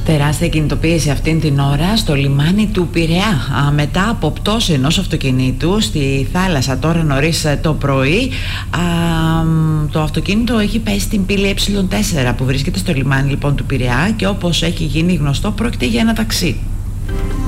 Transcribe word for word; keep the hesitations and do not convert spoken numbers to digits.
Τεράστια κινητοποίηση αυτήν την ώρα στο λιμάνι του Πειραιά. Α, μετά από πτώση ενός αυτοκινήτου στη θάλασσα τώρα νωρίς το πρωί, α, το αυτοκίνητο έχει πέσει στην πύλη ε τέσσερα που βρίσκεται στο λιμάνι λοιπόν του Πειραιά και όπως έχει γίνει γνωστό πρόκειται για ένα ταξί.